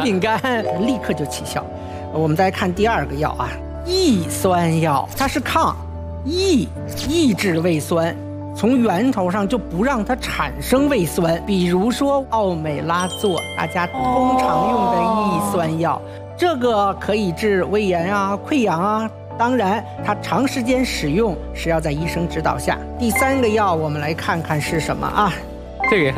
饼干立刻就起效。我们再看第二个药啊，抑酸药，它是抗抑制胃酸，从源头上就不让它产生胃酸。比如说奥美拉唑，大家通常用的抑酸药，这个可以治胃炎啊、溃疡啊。当然，它长时间使用是要在医生指导下。第三个药，我们来看看是什么啊？ 这个也